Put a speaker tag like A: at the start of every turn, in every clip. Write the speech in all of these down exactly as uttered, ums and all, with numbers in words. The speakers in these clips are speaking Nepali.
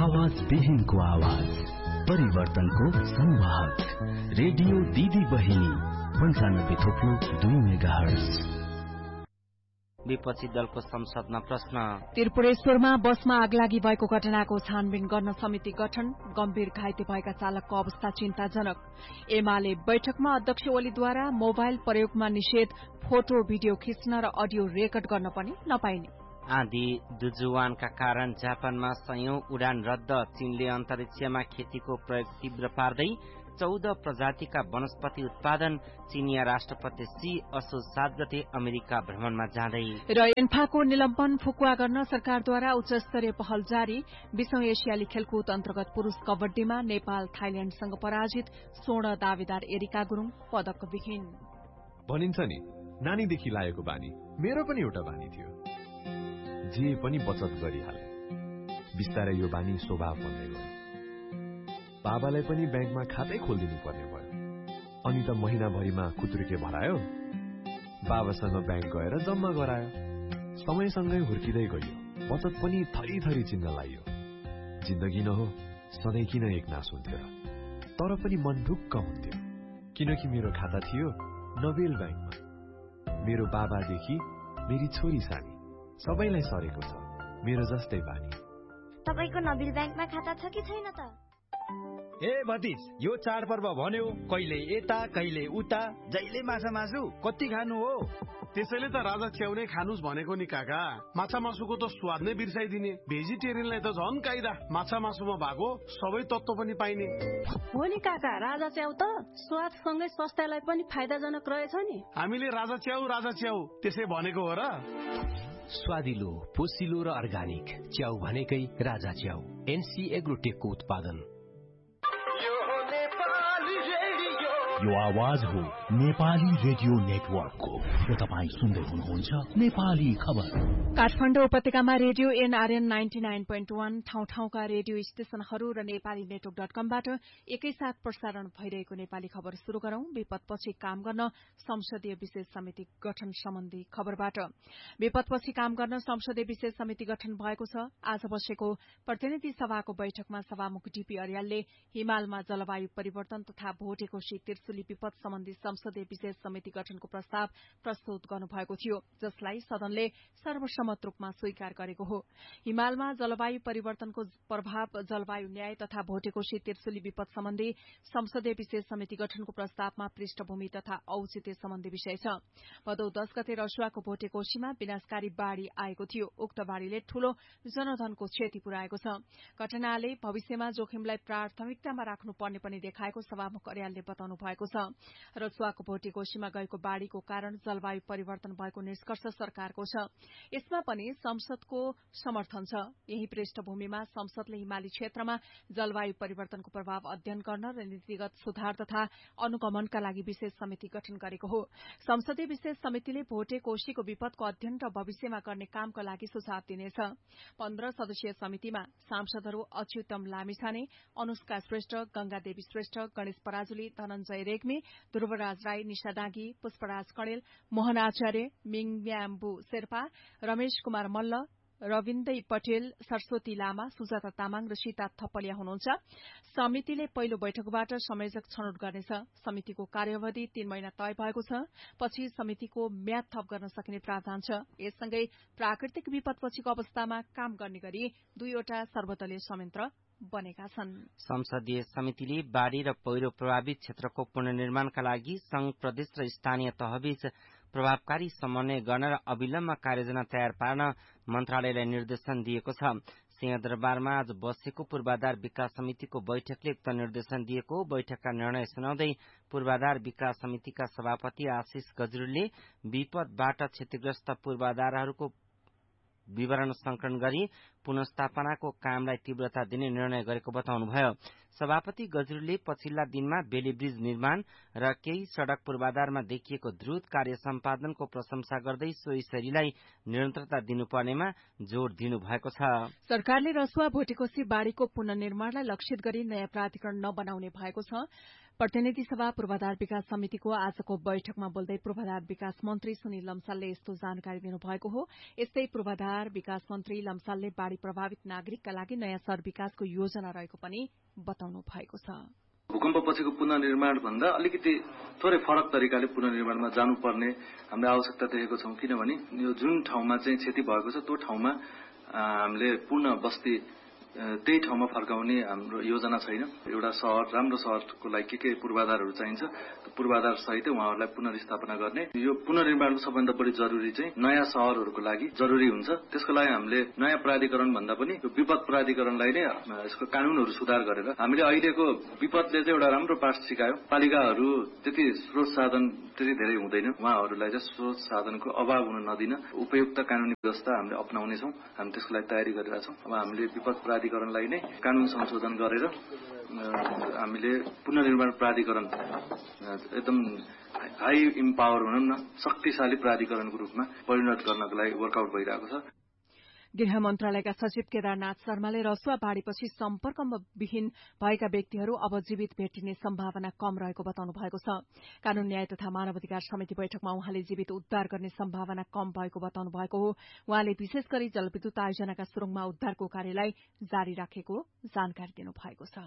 A: आवाज विहीनको आवाज, परिवर्तनको संवाहक, रेडियो दिदी बहिनी पन्चानब्बे थोप्लो दुई मेगाहर्ज।
B: विपक्षी दलको संसदमा प्रश्न।
C: त्रिपुरेश्वरमा बसमा आगलागी भएको घटनाको छानबिन गर्न समिति गठन, गम्भीर घाइते भएका चालकको अवस्था चिन्ताजनक। एमाले बैठकमा अध्यक्ष ओलीद्वारा मोबाइल प्रयोगमा निषेध, फोटो भिडियो खिच्न र अडियो रेकर्ड गर्न पनि नपाइने।
B: आँधी दुजुवानका कारण जापानमा सयौं उडान रद्द, चीनले अन्तरिक्षमा खेतीको प्रयोग तीव्र पार्दै चौध प्रजातिका वनस्पति उत्पादन। चीनिया राष्ट्रपति सी असोज सात गते अमेरिका भ्रमणमा जाँदै।
C: र एन्फाको निलम्बन फुकुवा गर्न सरकारद्वारा उच्च स्तरीय पहल जारी। बीसौं एसियाली खेलकुद अन्तर्गत पुरूष कबड्डीमा नेपाल थाइल्याण्डसँग पराजित, स्वर्ण दावेदार एरिका गुरूङ पदक विहीन।
D: भनिन्छ नि, नानीदेखि लागेको बानी मेरो पनि एउटा बानी थियो, जे पनि बचत गरिहाले। बिस्तारै यो बानी स्वभाव बन्दै गयो। बाबालाई पनि ब्याङ्कमा खातै खोलिदिनु पर्ने भयो। अनि त महिनाभरिमा खुत्रुके भरायो, बाबासँग ब्याङ्क गएर जम्मा गरायो। समयसँगै हुर्किँदै गयो, बचत पनि थरी थरी चिन्न लागियो। जिन्दगी न हो, सधैँ किन एक नास हुन्थ्यो र? तर पनि मन ढुक्क हुन्थ्यो, किनकि मेरो खाता थियो नोबेल ब्याङ्कमा। मेरो बाबादेखि मेरी छोरी सानी सबैलाई सरेको छ मेरो जस्तै बानी।
E: तपाईको नोबेल ब्याङ्कमा खाता छ कि छैन त?
F: ए भतिज, यो चाडपर्व भन्यो कहिले यता कहिले उता, जहिले माछा मासु कति खानु हो?
G: त्यसैले त राजा च्याउ नै खानुस् भनेको नि काका। माछा मासुको त स्वाद नै बिर्साइदिने, भेजिटेरियनलाई त झन् काइदा। माछा मासुमा भएको सबै तत्त्व पनि पाइने
H: हो नि काका। राजा च्याउ त स्वादसँगै स्वास्थ्यलाई पनि फाइदाजनक रहेछ नि।
G: हामीले राजा च्याउ राजा च्याउ त्यसै भनेको हो र।
I: स्वादिलो, पोसिलो र अर्गानिक च्याउ भनेकै राजा च्याउ। एनसी एग्रोटेकको उत्पादन।
A: यो आवाज हो नेपाली रेडियो नेटवर्कको र तपाईँ सुन्दै हुनुहुन्छ नेपाली खबर।
C: काठमाडौँ उपत्यकामा radio NRN ninety nine point one, ठाउँ ठाउँका रेडियो स्टेशनहरू र नेपाली नेटवर्क डट कमबाट एकैसाथ प्रसारण भइरहेको नेपाली खबर शुरू गरौं। विपदपछि काम गर्न संसदीय विशेष समिति गठन सम्बन्धी खबरबाट। विपदपछि काम गर्न संसदीय विशेष समिति गठन भएको छ। आज बसेको प्रतिनिधि सभाको बैठकमा सभामुख डीपी अर्यालले हिमालमा जलवायु परिवर्तन तथा भोटेकोशी त्रिशुली विपद सम्बन्धी संसदीय विशेष समिति गठनको प्रस्ताव प्रस्तुत गर्नुभएको थियो, जसलाई सदनले सर्वसम्मत रूपमा स्वीकार गरेको हो। हिमालमा जलवायु परिवर्तनको प्रभाव, जलवायु न्याय तथा भोटेकोशी त्रिशुली विपद सम्बन्धी संसदीय विशेष समिति गठनको प्रस्तावमा पृष्ठभूमि तथा औचित्य सम्बन्धी विषय छ। भदौ दश गते रसुवाको भोटेकोशीमा विनाशकारी बाढ़ी आएको थियो। उक्त बाढ़ीले ठूलो जनधनको क्षति पुर्याएको छ। घटनाले भविष्यमा जोखिमलाई प्राथमिकतामा राख्नुपर्ने पनि देखाएको सभामुख अर्यालले बताउनु भएको छ। रसुवाको भोटेकोशीमा गएको बाढ़ीको कारण जलवायु परिवर्तन भएको निष्कर्ष सरकारको छ। यसमा पनि संसदको समर्थन छ। यही पृष्ठभूमिमा संसदले हिमाली क्षेत्रमा जलवायु परिवर्तनको प्रभाव अध्ययन गर्न र नीतिगत सुधार तथा अनुगमनका लागि विशेष समिति गठन गरेको हो। संसदीय विशेष समितिले भोटेकोशीको विपदको अध्ययन र भविष्यमा गर्ने कामका लागि सुझाव दिनेछ। पन्ध्र सदस्यीय समितिमा सांसदहरू अच्युतम लामिछाने, अनुष्का श्रेष्ठ, गंगादेवी श्रेष्ठ, गणेश पराजुली, धनञ्जय रेग्मी, ध्रुवराज राई, निशा दागी, पुष्पराज कणेल, मोहन आचार्य, मिङम्याम्बु शेर्पा, रमेश कुमार मल्ल, रविन्दै पटेल, सरस्वती लामा, सुजाता तामाङ र सीता थप्पलिया हुनुहुन्छ। समितिले पहिलो बैठकबाट संयोजक छनौट गर्नेछ। समितिको कार्यावधि तीन महिना तय भएको छ। पछि समितिको म्याद थप गर्न सकिने प्रावधान छ। यससँगै प्राकृतिक विपदपछिको अवस्थामा काम गर्ने गरी दुईवटा सर्वदलीय संयन्त्र बनेका छन्।
B: संसदीय समितिले बाढ़ी र पहिरो प्रभावित क्षेत्रको पुनर्निर्माणका लागि संघ, प्रदेश र स्थानीय तहबीच प्रभावकारी समन्वय गर्न र अविलम्ब कार्ययोजना तयार पार्न मन्त्रालयलाई निर्देशन दिएको छ। सिंहदरबारमा आज बसेको पूर्वाधार विकास समितिको बैठकले उक्त निर्देशन दिएको। बैठकका निर्णय सुनाउँदै पूर्वाधार विकास समितिका सभापति आशिष गजरुलले विपदबाट क्षतिग्रस्त पूर्वाधारहरूको विवरण संकलन गरी पुनर्स्थापनाको कामलाई तीव्रता दिने निर्णय गरेको बताउनुभयो। सभापति गजरुलले पछिल्ला दिनमा बेली ब्रिज निर्माण र केही सड़क पूर्वाधारमा देखिएको द्रुत कार्य सम्पादनको प्रशंसा गर्दै सोही शैलीलाई निरन्तरता दिनुपर्नेमा जोड़ दिनुभएको छ।
C: सरकारले रसुवा भोटेकोशी बाढ़ीको पुनर्निर्माणलाई लक्षित गरी नयाँ प्राधिकरण नबनाउने भएको छ। प्रतिनिधि सभा पूर्वाधार विकास समितिको आजको बैठकमा बोल्दै पूर्वाधार विकास मन्त्री सुनिल लम्सालले यस्तो जानकारी दिनुभएको हो। यस्तै पूर्वाधार विकास मन्त्री लम्सालले बाढ़ी प्रभावित नागरिकका लागि नयाँ शहर विकासको योजना रहेको पनि बताउनु भएको छ।
J: भूकम्पपछिको पुनर्निर्माण भन्दा अलिकति थोरै फरक तरिकाले पुनर्निर्माणमा जानुपर्ने हामीले आवश्यकता देखेको छौं, किनभने यो जुन ठाउँमा चाहिँ क्षति भएको छ त्यो ठाउँमा हामीले पूर्ण बस्ती त्यही ठाउँमा फर्काउने हाम्रो योजना छैन। एउटा सहर राम्रो सहरको लागि के के पूर्वाधारहरू चाहिन्छ त्यो पूर्वाधार सहित उहाँहरूलाई पुनर्स्थापना गर्ने। यो पुनर्निर्माणको सबभन्दा बढी जरुरी चाहिँ नयाँ सहरहरूको लागि जरुरी हुन्छ। त्यसको लागि हामीले नयाँ प्राधिकरण भन्दा पनि यो विपद प्राधिकरणलाई नै यसको कानूनहरू सुधार गरेर हामीले अहिलेको विपदले चाहिँ एउटा राम्रो पाठ सिकायो। पालिकाहरू त्यति स्रोत साधन त्यति धेरै हुँदैन, उहाँहरूलाई चाहिँ स्रोत साधनको अभाव हुन नदिन उपयुक्त कानूनी व्यवस्था हामीले अपनाउनेछौँ। हामी त्यसको लागि तयारी गरिरहेका छौँ। अब हामीले विपद प्राधिकरणलाई नै कानून संशोधन गरेर हामीले पुनर्निर्माण प्राधिकरण एकदम हाई इम्पावर भनौँ न शक्तिशाली प्राधिकरणको रूपमा परिणत गर्नको लागि वर्कआउट भइरहेको छ।
C: गृह मन्त्रालयका सचिव केदारनाथ शर्माले रसुवा बाढ़ीपछि सम्पर्कमा विहीन भएका व्यक्तिहरू अब जीवित भेटिने सम्भावना कम रहेको बताउनु भएको छ। कानून न्याय तथा मानव अधिकार समिति बैठकमा उहाँले जीवित उद्धार गर्ने सम्भावना कम भएको बताउनु भएको हो। उहाँले विशेष गरी जलविद्युत आयोजनाका सुरुङमा उद्धारको कार्यलाई जारी राखेको जानकारी दिनु भएको छ।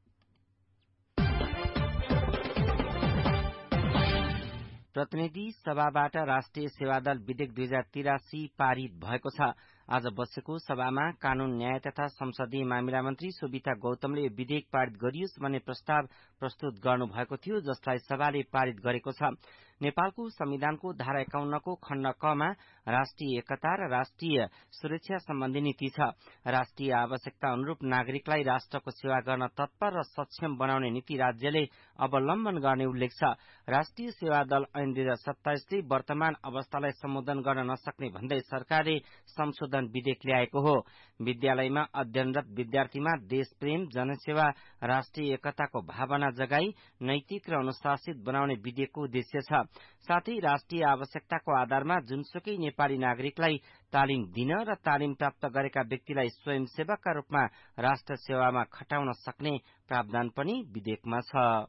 B: प्रतिनिधि सभाबाट राष्ट्रिय सेवादल विधेयक दुई हजार तिरासी पारित भएको छ। आज बसेको सभामा कानून न्याय तथा संसदीय मामिला मन्त्री सुविता गौतमले यो विधेयक पारित गरियोस् भन्ने प्रस्ताव प्रस्तुत गर्नु भएको थियो, जसलाई सभाले पारित गरेको छ। नेपालको संविधानको धारा एकाउन्नको खण्ड कमा राष्ट्रिय एकता र राष्ट्रिय सुरक्षा सम्बन्धी नीति छ। राष्ट्रिय आवश्यकता अनुरूप नागरिकलाई राष्ट्रको सेवा गर्न तत्पर र सक्षम बनाउने नीति राज्यले अवलम्बन गर्ने उल्लेख छ। राष्ट्रिय सेवा दल ऐन दुई हजार सत्ताइसले वर्तमान अवस्थालाई सम्बोधन गर्न नसक्ने भन्दै सरकारले संशोधन विधेयक ल्याएको हो। विद्यालयमा अध्ययनरत विद्यार्थीमा देशप्रेम, जनसेवा, राष्ट्रिय एकताको भावना जगाई नैतिक र अनुशासित बनाउने विधेयकको उद्देश्य छ। साथै राष्ट्रिय आवश्यकताको आधारमा जुनसुकै नेपाली नागरिकलाई तालिम दिन र तालिम प्राप्त गरेका व्यक्तिलाई स्वयंसेवकका रूपमा राष्ट्र सेवामा खटाउन सक्ने प्रावधान पनि विधेयकमा छ।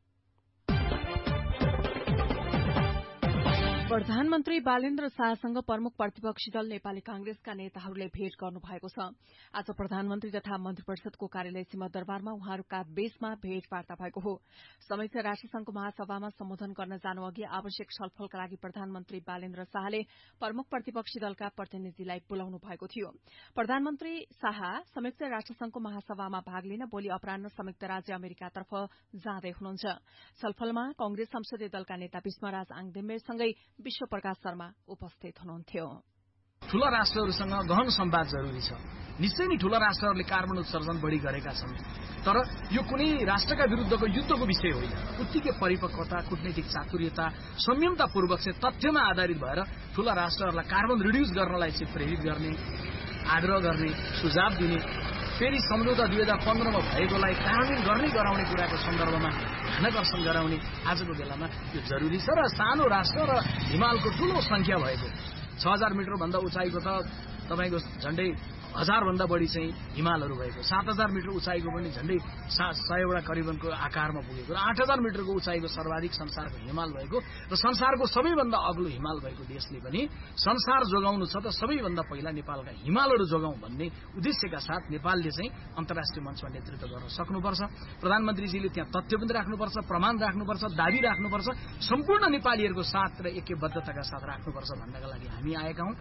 C: प्रधानमन्त्री बालेन्द्र शाहसँग प्रमुख प्रतिपक्षी दल नेपाली कांग्रेसका नेताहरूले भेट गर्नु भएको छ। आज प्रधानमन्त्री तथा मन्त्री परिषदको कार्यालय सिंहदरबारमा उहाँहरूका बीचमा भेटवार्ता भएको हो। संयुक्त राष्ट्रसंघको महासभामा सम्बोधन गर्न जानुअघि आवश्यक छलफलका लागि प्रधानमन्त्री बालेन्द्र शाहले प्रमुख प्रतिपक्षी दलका प्रतिनिधिलाई बोलाउनु भएको थियो। प्रधानमन्त्री शाह संयुक्त राष्ट्रसंघको महासभामा भाग लिन भोलि अपराह्न संयुक्त राज्य अमेरिकातर्फ जाँदै हुनुहुन्छ। छलफलमा कांग्रेस संसदीय दलका नेता भीष्मराज आङदेम्बेसँगै विश्व प्रकाश शर्मा उपस्थित हुनुहुन्थ्यो।
K: ठूला राष्ट्रहरूसँग गहन संवाद जरुरी छ। निश्चय नै ठूला राष्ट्रहरूले कार्बन उत्सर्जन बढ़ी गरेका छन्, तर यो कुनै राष्ट्रका विरुद्धको युद्धको विषय होइन। उत्तिकै परिपक्वता, कूटनीतिक चातुर्यता, संयमतापूर्वक चाहिँ तथ्यमा आधारित भएर ठूला राष्ट्रहरूलाई कार्बन रिड्युस गर्नलाई चाहिँ प्रेरित गर्ने, आग्रह गर्ने, सुझाव दिने, फेरि सम्झौता दुई हजार पन्ध्रमा भएकोलाई कार्यान्वयन गर्ने गराउने कुराको सन्दर्भमा ध्यानकर्षण गराउने आजको बेलामा यो जरुरी छ। र सानो राष्ट्र र हिमालको ठूलो संख्या भएको छ हजार मिटर भन्दा उचाइको त तपाईको झण्डै हजार भन्दा बढ़ी चाहिँ हिमालहरू भएको, सात हजार मिटर उचाइको पनि झण्डै सयवटा करिबनको आकारमा पुगेको र आठ हजार मिटरको उचाइको सर्वाधिक संसारको हिमाल भएको र संसारको सबैभन्दा अग्लो हिमाल भएको देशले पनि संसार जोगाउनु छ त सबैभन्दा पहिला नेपालका हिमालहरू जोगाउँ भन्ने उद्देश्यका साथ नेपालले चाहिँ अन्तर्राष्ट्रिय मञ्चमा नेतृत्व गर्न सक्नुपर्छ। प्रधानमन्त्रीजीले त्यहाँ तथ्य पनि राख्नुपर्छ, प्रमाण राख्नुपर्छ, दाबी राख्नुपर्छ, सम्पूर्ण नेपालीहरूको साथ र ऐक्यबद्धताका साथ राख्नुपर्छ भन्नका लागि हामी आएका हौं।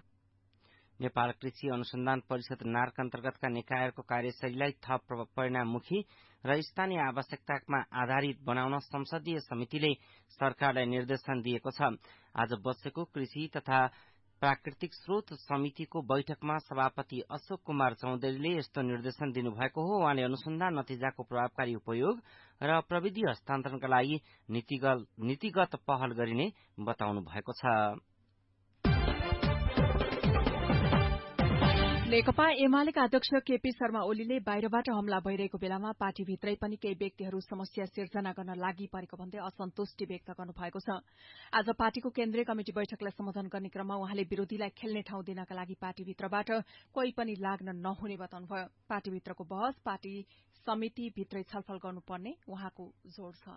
B: नेपाल कृषि अनुसन्धान परिषद नार्क अन्तर्गतका निकायहरूको कार्यशैलीलाई थप परिणाममुखी र स्थानीय आवश्यकतामा आधारित बनाउन संसदीय समितिले सरकारलाई निर्देशन दिएको छ। आज बसेको कृषि तथा प्राकृतिक स्रोत समितिको बैठकमा सभापति अशोक कुमार चौधरीले यस्तो निर्देशन दिनुभएको हो। उहाँले अनुसन्धान नतिजाको प्रभावकारी उपयोग र प्रविधि हस्तान्तरणका लागि नीतिगत पहल गरिने बताउनु भएको छ।
C: नेकपा एमालेका अध्यक्ष केपी शर्मा ओलीले बाहिरबाट हमला भइरहेको बेलामा पार्टीभित्रै पनि केही व्यक्तिहरू समस्या सिर्जना गर्न लागि परेको भन्दै असन्तुष्टि व्यक्त गर्नुभएको छ। आज पार्टीको केन्द्रीय कमिटी बैठकलाई सम्बोधन गर्ने क्रममा उहाँले विरोधीलाई खेल्ने ठाउँ दिनका लागि पार्टीभित्रबाट कोही पनि लाग्न नहुने बताउनुभयो। पार्टीभित्रको बहस पार्टी समितिभित्रै छलफल गर्नुपर्ने उहाँको जोड़ छ।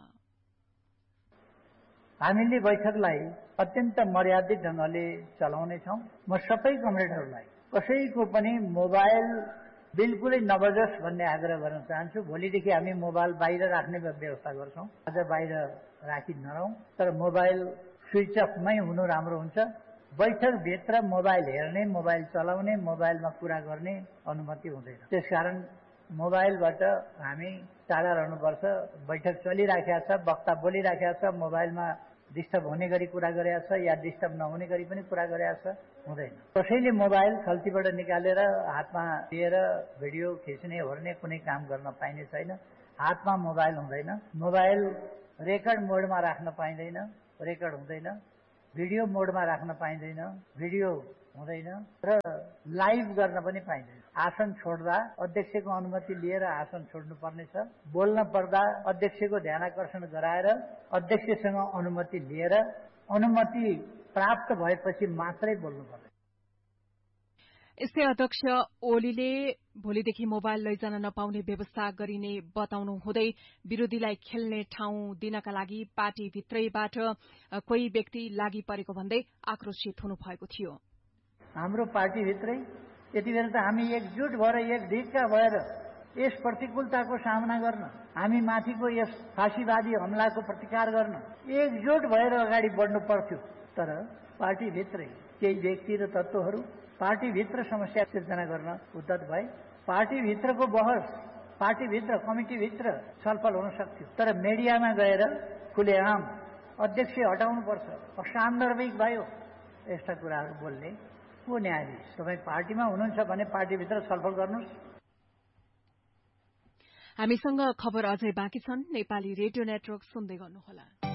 L: हामीले बैठकलाई अत्यन्त मर्यादित ढंगले चलाउनेछौं। म सबै कमरेडहरूलाई कसैको पनि मोबाइल बिल्कुलै नबजोस् भन्ने आग्रह गर्न चाहन्छु। भोलिदेखि हामी मोबाइल बाहिर राख्ने व्यवस्था गर्छौँ। आज बाहिर राखि नरौँ, तर मोबाइल स्विच अफमै हुनु राम्रो हुन्छ। बैठकभित्र मोबाइल हेर्ने, मोबाइल चलाउने, मोबाइलमा कुरा गर्ने अनुमति हुँदैन। त्यसकारण मोबाइलबाट हामी टाढा रहनुपर्छ। बैठक चलिराखेको छ, वक्ता बोलिराखेको छ, मोबाइलमा डिस्टर्ब हुने गरी कुरा गरेको छ या डिस्टर्ब नहुने गरी पनि कुरा गरेको छ, हुँदैन। कसैले मोबाइल खल्तीबाट निकालेर हातमा लिएर भिडियो खिच्ने ओर्ने कुनै काम गर्न पाइने छैन। हातमा मोबाइल हुँदैन। मोबाइल रेकर्ड मोडमा राख्न पाइँदैन, रेकर्ड हुँदैन। भिडियो मोडमा राख्न पाइँदैन, भिडियो हुँदैन। र लाइभ गर्न पनि पाइँदैन। आसन छोड्दा अध्यक्षको अनुमति लिएर आसन छोड्नुपर्नेछ। बोल्न पर्दा अध्यक्षको ध्यानाकर्षण गराएर अध्यक्षसँग अनुमति लिएर अनुमति प्राप्त भएपछि मात्रै बोल्नुपर्छ।
C: यस्तै अध्यक्ष ओलीले भोलिदेखि मोबाइल लैजान नपाउने व्यवस्था गरिने बताउनु हुँदै विरोधीलाई खेल्ने ठाउँ दिनका लागि पार्टीभित्रैबाट कोही व्यक्ति लागि परेको भन्दै आक्रोशित हुनुभएको थियो।
L: हाम्रो पार्टीभित्रै यति बेला त हामी एकजुट भएर एक ढिक्का भएर यस प्रतिकूलताको सामना गर्न, हामी माथिको यस फाँसीवादी हमलाको प्रतिकार गर्न एकजुट भएर अगाडि बढ्नु पर्थ्यो। तर पार्टीभित्रै केही व्यक्ति र तत्त्वहरू पार्टीभित्र समस्या सिर्जना गर्न उद्यत भए। पार्टीभित्रको बहस पार्टीभित्र कमिटीभित्र छलफल हुन सक्थ्यो, तर मिडियामा गएर खुलेआम अध्यक्ष हटाउनुपर्छ, असान्दर्भिक भयो, यस्ता कुराहरू बोल्ने को न्यायाधीश? तपाईँ पार्टीमा हुनुहुन्छ भने पार्टीभित्र छलफल गर्नुहोस्।
C: हामीसँग खबर अझै बाँकी छन्। नेपाली रेडियो नेटवर्क सुन्दै गर्नुहोला।